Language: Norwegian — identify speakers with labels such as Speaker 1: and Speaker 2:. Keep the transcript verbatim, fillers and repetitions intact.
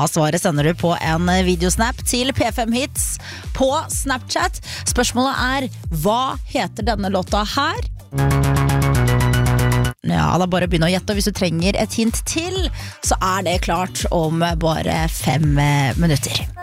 Speaker 1: Ja, svaret sender du på en videosnap til P fem Hits på Snapchat. Spørsmålet er, hva heter denne låta her? Ja, da bare begynne å gjette, og hvis du trenger et hint til, så er det klart om bare fem minutter.